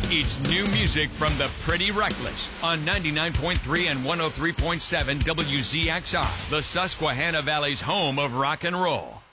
It's new music from the Pretty Reckless on 99.3 and 103.7 WZXR, the Susquehanna Valley's home of rock and roll.